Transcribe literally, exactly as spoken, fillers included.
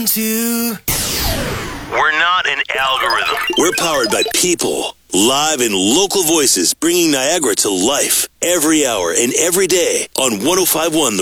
to... We're not an algorithm. We're powered by people. Live and local voices bringing Niagara to life every hour and every day on one oh five point one The